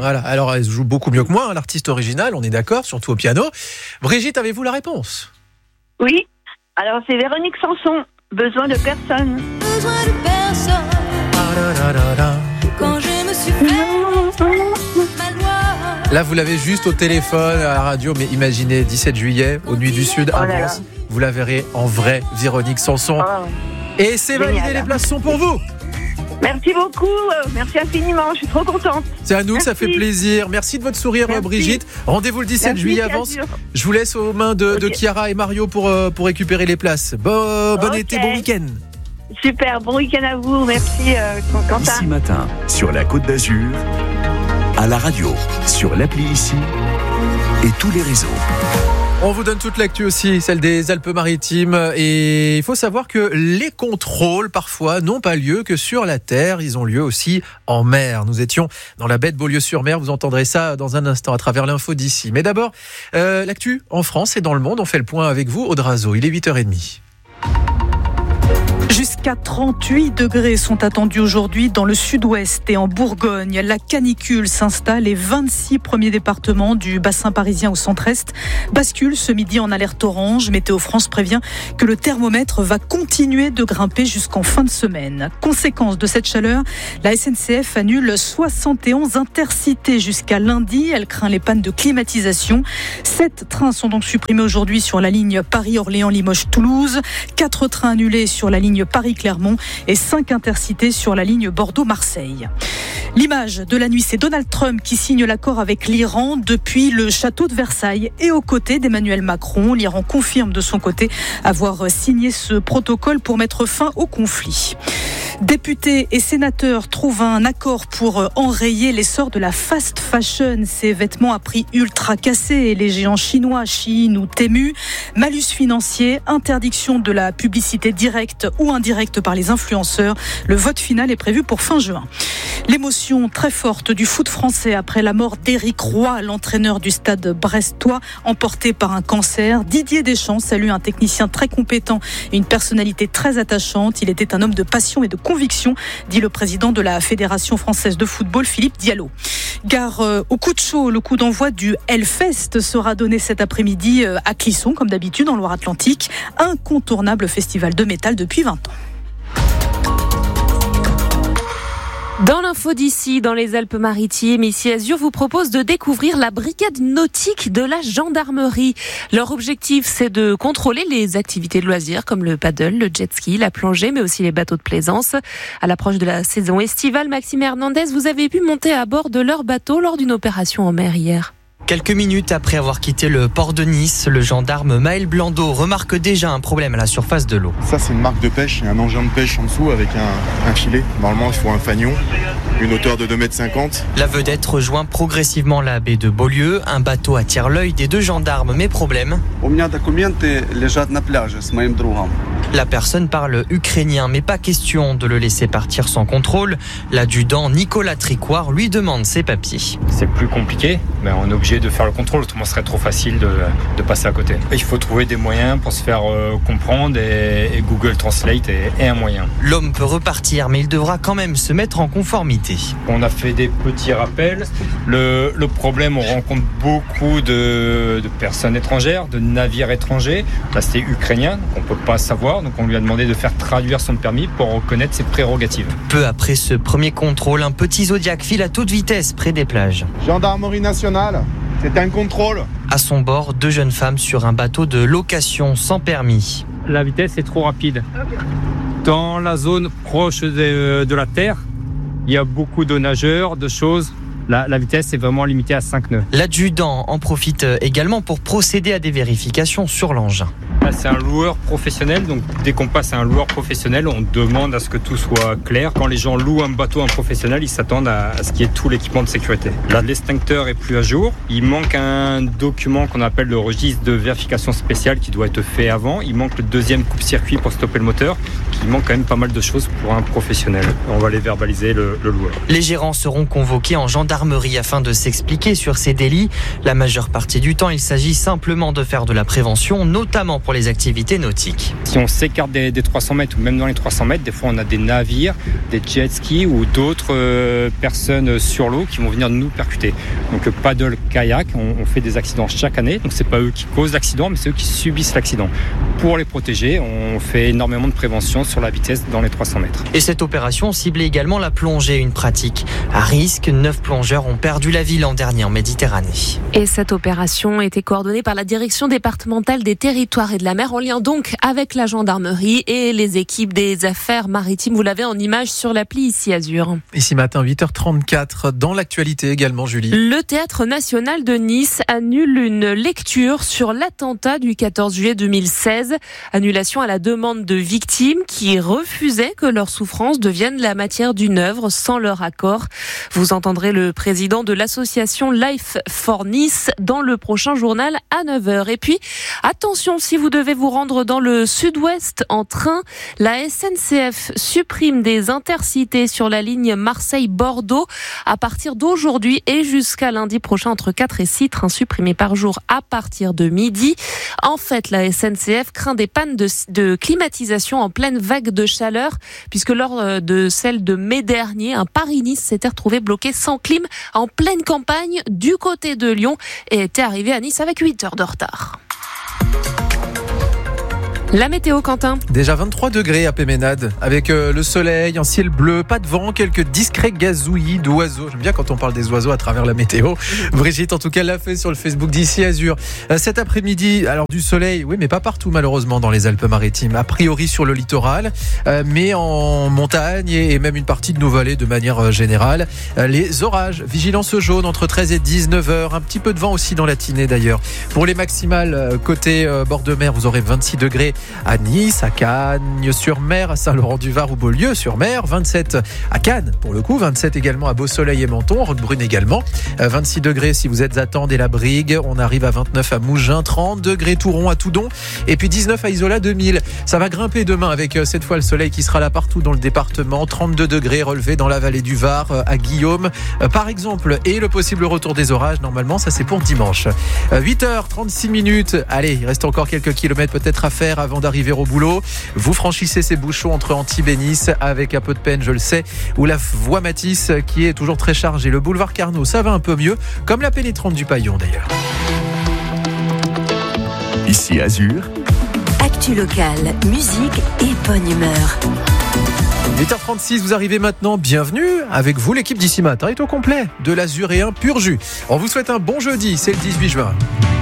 Voilà. Alors, elle joue beaucoup mieux que moi, l'artiste original, on est d'accord, surtout au piano. Brigitte, avez-vous la réponse ? Oui. Alors, c'est Véronique Sanson. Besoin de personne. Besoin de personne. Quand je me suis fait ma loi. Là, vous l'avez juste au téléphone, à la radio, mais imaginez, 17 juillet, aux Nuits du Sud, à Mons, vous la verrez en vrai, Véronique Sanson. Et c'est validé, les places sont pour vous. Merci beaucoup, merci infiniment, je suis trop contente. C'est à nous, ça fait plaisir. Merci de votre sourire, Brigitte. Rendez-vous le 17 juillet à Vence. Je vous laisse aux mains de Chiara et Mario pour récupérer les places. Bon été, bon week-end. Super, bon week-end à vous, merci Quentin. Ici Matin, sur la Côte d'Azur, à la radio, sur l'appli Ici et tous les réseaux. On vous donne toute l'actu aussi, celle des Alpes-Maritimes. Et il faut savoir que les contrôles, parfois, n'ont pas lieu que sur la terre. Ils ont lieu aussi en mer. Nous étions dans la baie de Beaulieu-sur-Mer. Vous entendrez ça dans un instant à travers l'info d'ici. Mais d'abord, l'actu en France et dans le monde. On fait le point avec vous, Audrazo. Il est 8h30. Jusqu'à 38 degrés sont attendus aujourd'hui dans le sud-ouest et en Bourgogne. La canicule s'installe et 26 premiers départements du bassin parisien au centre-est basculent ce midi en alerte orange. Météo France prévient que le thermomètre va continuer de grimper jusqu'en fin de semaine. Conséquence de cette chaleur, la SNCF annule 71 intercités jusqu'à lundi. Elle craint les pannes de climatisation. 7 trains sont donc supprimés aujourd'hui sur la ligne Paris-Orléans-Limoges-Toulouse. 4 trains annulés sur la ligne Paris-Clermont et 5 intercités sur la ligne Bordeaux-Marseille. L'image de la nuit, c'est Donald Trump qui signe l'accord avec l'Iran depuis le château de Versailles et aux côtés d'Emmanuel Macron. L'Iran confirme de son côté avoir signé ce protocole pour mettre fin au conflit. Députés et sénateurs trouvent un accord pour enrayer l'essor de la fast fashion. Ces vêtements à prix ultra cassés, les géants chinois, Shein ou Temu. Malus financier, interdiction de la publicité directe ou indirecte par les influenceurs. Le vote final est prévu pour fin juin. L'émotion très forte du foot français après la mort d'Éric Roy, l'entraîneur du stade brestois, emporté par un cancer. Didier Deschamps salue un technicien très compétent et une personnalité très attachante. Il était un homme de passion et de conviction, dit le président de la Fédération française de football, Philippe Diallo. Gare au coup de chaud, le coup d'envoi du Hellfest sera donné cet après-midi à Clisson, comme d'habitude en Loire-Atlantique. Incontournable festival de métal depuis 20 ans. Dans l'info d'ici, dans les Alpes-Maritimes, ici Azur vous propose de découvrir la brigade nautique de la gendarmerie. Leur objectif, c'est de contrôler les activités de loisirs comme le paddle, le jet ski, la plongée, mais aussi les bateaux de plaisance. À l'approche de la saison estivale, Maxime Hernandez, vous avez pu monter à bord de leur bateau lors d'une opération en mer hier. Quelques minutes après avoir quitté le port de Nice, le gendarme Maël Blandot remarque déjà un problème à la surface de l'eau. Ça, c'est une marque de pêche, il y a un engin de pêche en dessous avec un filet. Normalement, il faut un fanion, une hauteur de 2,50 m. La vedette rejoint progressivement la baie de Beaulieu. Un bateau attire l'œil des deux gendarmes, mais problème. La personne parle ukrainien, mais pas question de le laisser partir sans contrôle. L'adjudant Nicolas Tricoire lui demande ses papiers. C'est plus compliqué, mais on est obligé de faire le contrôle, autrement ce serait trop facile de passer à côté. Et il faut trouver des moyens pour se faire comprendre et Google Translate est un moyen. L'homme peut repartir, mais il devra quand même se mettre en conformité. On a fait des petits rappels. Le problème, on rencontre beaucoup de personnes étrangères, de navires étrangers. Là, c'était ukrainien, on ne peut pas savoir, donc on lui a demandé de faire traduire son permis pour reconnaître ses prérogatives. Peu après ce premier contrôle, un petit Zodiac file à toute vitesse près des plages. Gendarmerie nationale. C'est un contrôle. À son bord, 2 jeunes femmes sur un bateau de location sans permis. La vitesse est trop rapide. Dans la zone proche de la terre, il y a beaucoup de nageurs, de choses. La vitesse est vraiment limitée à 5 nœuds. L'adjudant en profite également pour procéder à des vérifications sur l'engin. Là, c'est un loueur professionnel, donc dès qu'on passe à un loueur professionnel, on demande à ce que tout soit clair. Quand les gens louent un bateau à un professionnel, ils s'attendent à ce qu'il y ait tout l'équipement de sécurité. Là, l'extincteur est plus à jour. Il manque un document qu'on appelle le registre de vérification spéciale qui doit être fait avant. Il manque le deuxième coupe-circuit pour stopper le moteur. Il manque quand même pas mal de choses pour un professionnel. On va les verbaliser le loueur. Les gérants seront convoqués en gendarmerie gendarmerie afin de s'expliquer sur ces délits. La majeure partie du temps, il s'agit simplement de faire de la prévention, notamment pour les activités nautiques. Si on s'écarte des 300 mètres ou même dans les 300 mètres, des fois on a des navires, des jet skis ou d'autres personnes sur l'eau qui vont venir nous percuter. Donc paddle, kayak, on fait des accidents chaque année. Donc c'est pas eux qui causent l'accident, mais c'est eux qui subissent l'accident. Pour les protéger, on fait énormément de prévention sur la vitesse dans les 300 mètres. Et cette opération ciblait également la plongée, une pratique à risque. 9 plongeurs ont perdu la vie l'an dernier en Méditerranée. Et cette opération était coordonnée par la direction départementale des territoires et de la mer, en lien donc avec la gendarmerie et les équipes des affaires maritimes. Vous l'avez en image sur l'appli Ici Azur. Ici matin, 8h34, dans l'actualité également, Julie. Le Théâtre National de Nice annule une lecture sur l'attentat du 14 juillet 2016. Annulation à la demande de victimes qui refusaient que leur souffrance devienne la matière d'une œuvre sans leur accord. Vous entendrez le président de l'association Life for Nice dans le prochain journal à 9h. Et puis, attention, si vous devez vous rendre dans le sud-ouest en train, la SNCF supprime des intercités sur la ligne Marseille-Bordeaux à partir d'aujourd'hui et jusqu'à lundi prochain, entre 4 et 6 trains supprimés par jour à partir de midi. En fait, la SNCF craint des pannes de climatisation en pleine vague de chaleur, puisque lors de celle de mai dernier, un Paris-Nice s'était retrouvé bloqué sans clim en pleine campagne du côté de Lyon et était arrivé à Nice avec 8 heures de retard. La météo, Quentin. Déjà 23 degrés à Péménade, avec le soleil, un ciel bleu, pas de vent, quelques discrets gazouillis d'oiseaux. J'aime bien quand on parle des oiseaux à travers la météo. Brigitte, en tout cas, l'a fait sur le Facebook d'Ici Azur. Cet après-midi, alors du soleil, oui, mais pas partout malheureusement dans les Alpes-Maritimes. A priori sur le littoral, mais en montagne et même une partie de nos vallées de manière générale. Les orages, vigilance jaune entre 13 et 19 heures. Un petit peu de vent aussi dans la matinée d'ailleurs. Pour les maximales, côté bord de mer, vous aurez 26 degrés à Nice, à Cagnes-sur-Mer, à Saint-Laurent-du-Var ou Beaulieu-sur-Mer, 27 à Cannes pour le coup, 27 également à Beausoleil et Menton, Roquebrune également, 26 degrés si vous êtes à Tende et la Brigue, on arrive à 29 à Mougins, 30 degrés Touron à Toudon et puis 19 à Isola 2000. Ça va grimper demain avec cette fois le soleil qui sera là partout dans le département, 32 degrés relevés dans la vallée du Var, à Guillaume par exemple, et le possible retour des orages, normalement ça c'est pour dimanche. 8h36 minutes, allez, il reste encore quelques kilomètres peut-être à faire avant d'arriver au boulot. Vous franchissez ces bouchons entre Antibes et Nice avec un peu de peine, je le sais, ou la voie Matisse qui est toujours très chargée. Le boulevard Carnot, ça va un peu mieux, comme la pénétrante du Paillon d'ailleurs. Ici Azur. Actu locale, musique et bonne humeur. 8h36, vous arrivez maintenant, bienvenue avec vous, l'équipe d'Ici Matin est au complet, de l'Azuréen pur jus. On vous souhaite un bon jeudi, c'est le 18 juin.